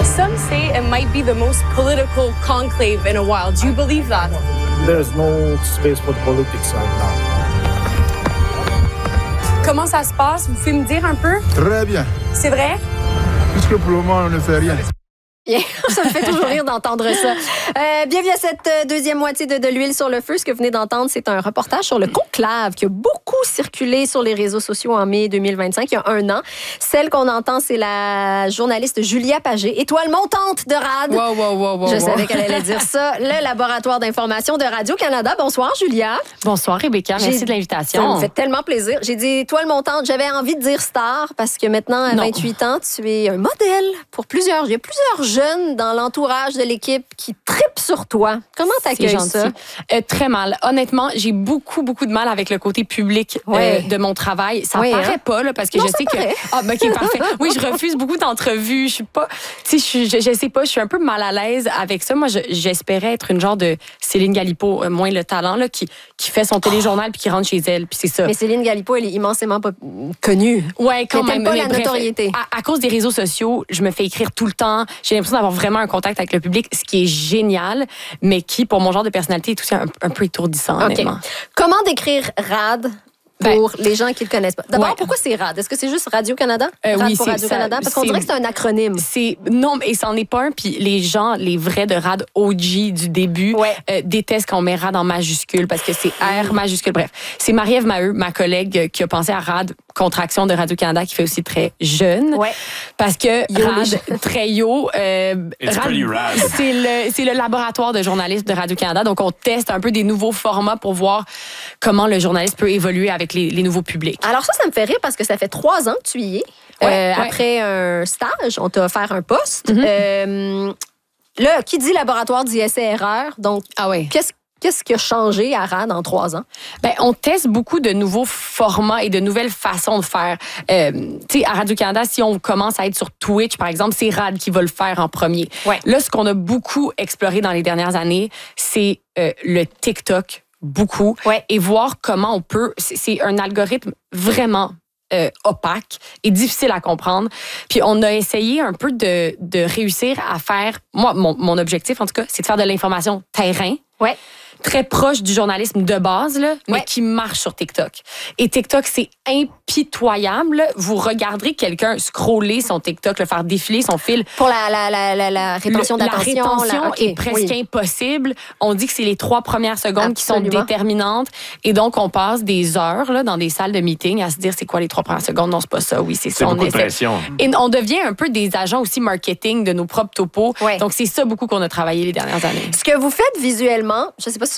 Some say it might be the most political conclave in a while. Do you believe that? There's no space for politics right now. Comment ça se passe? Vous pouvez me dire un peu? Très bien. C'est vrai? Puisque pour le moment, on ne fait rien. Ça me fait toujours rire d'entendre ça. Bienvenue à cette deuxième moitié de l'huile sur le feu. Ce que vous venez d'entendre, c'est un reportage sur le conclave qui a beaucoup circulé sur les réseaux sociaux en mai 2025, il y a un an. Celle qu'on entend, c'est la journaliste Julia Pagé, étoile montante de RAD. Wow. Je savais qu'elle allait dire ça. Le laboratoire d'information de Radio-Canada. Bonsoir, Julia. Bonsoir, Rebecca. Merci de l'invitation. Ça me fait tellement plaisir. J'ai dit étoile montante. J'avais envie de dire star parce que maintenant, à 28 ans, tu es un modèle pour plusieurs. Il y a plusieurs jeunes dans l'entourage de l'équipe qui trippent sur toi. Comment t'accueilles ça? Très mal. Honnêtement, j'ai beaucoup de mal avec le côté public de mon travail. Ça paraît pas, là, parce que non, je sais paraît. que... Ah, ben, OK, parfait. Oui, je refuse beaucoup d'entrevues. Je suis pas... Tu sais, je sais pas, je suis un peu mal à l'aise avec ça. Moi, j'espérais être une genre de Céline Galipo, moins le talent, là, qui fait son téléjournal puis qui rentre chez elle, puis c'est ça. Mais Céline Galipo, elle est immensément pas connue. Ouais, quand mais même. pas la notoriété. À cause des réseaux sociaux, je me fais écrire tout le temps. J'ai l'impression d'avoir vraiment un contact avec le public, ce qui est génial, mais qui, pour mon genre de personnalité, est aussi un peu étourdissant, honnêtement. Comment décrire RAD pour les gens qui ne le connaissent pas? D'abord, pourquoi c'est RAD? Est-ce que c'est juste Radio-Canada? RAD Oui, pour Radio-Canada? Parce qu'on dirait que c'est un acronyme. Non, mais c'en est pas un. Puis les gens, les vrais de RAD OG du début, détestent qu'on met RAD en majuscule parce que c'est R majuscule. Bref, c'est Marie-Ève Maheu, ma collègue, qui a pensé à RAD, contraction de Radio-Canada, qui fait aussi très jeune. Ouais. Parce que RAD, très yo, RAD, c'est le laboratoire de journalisme de Radio-Canada. Donc, on teste un peu des nouveaux formats pour voir comment le journaliste peut évoluer avec les nouveaux publics. Alors ça me fait rire parce que ça fait 3 ans que tu y es. Après un stage, on t'a offert un poste. Là, qui dit laboratoire dit essai-erreur. Donc, qu'est-ce qui a changé à RAD en 3 ans? Ben, on teste beaucoup de nouveaux formats et de nouvelles façons de faire. Tu sais, à Radio-Canada, si on commence à être sur Twitch, par exemple, c'est RAD qui va le faire en premier. Ouais. Là, ce qu'on a beaucoup exploré dans les dernières années, c'est le TikTok. Beaucoup, et voir comment on peut... C'est un algorithme vraiment opaque et difficile à comprendre. Puis on a essayé un peu de réussir à faire... Moi, mon objectif, en tout cas, c'est de faire de l'information terrain. Ouais. Très proche du journalisme de base, là, mais qui marche sur TikTok. Et TikTok, c'est impitoyable. Vous regarderez quelqu'un scroller son TikTok, le faire défiler son fil. Pour la rétention d'attention. La rétention est presque impossible. On dit que c'est les 3 premières secondes qui sont déterminantes. Et donc, on passe des heures là, dans des salles de meeting à se dire c'est quoi les 3 premières secondes? Non, c'est pas ça. Oui, c'est ça. C'est beaucoup de pression. Et on devient un peu des agents aussi marketing de nos propres topos. Donc, c'est ça beaucoup qu'on a travaillé les dernières années. Ce que vous faites visuellement, je sais pas si